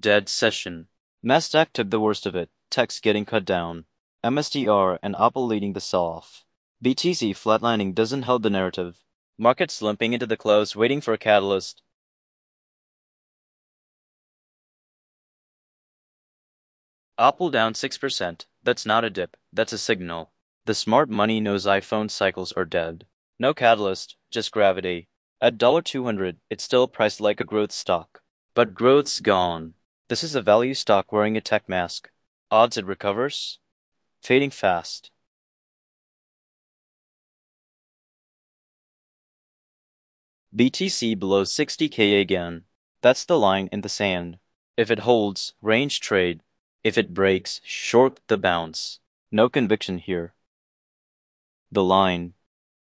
Dead session. Nasdaq took the worst of it, techs getting cut down. MSTR and Apple leading the sell-off. BTC flatlining doesn't help the narrative. Market slumping into the close, waiting for a catalyst. Apple down 6%. That's not a dip, that's a signal. The smart money knows iPhone cycles are dead. No catalyst, just gravity. At $200, it's still priced like a growth stock. But growth's gone. This is a value stock wearing a tech mask. Odds it recovers? Fading fast. BTC below 60K again. That's the line in the sand. If it holds, range trade. If it breaks, short the bounce. No conviction here. The line.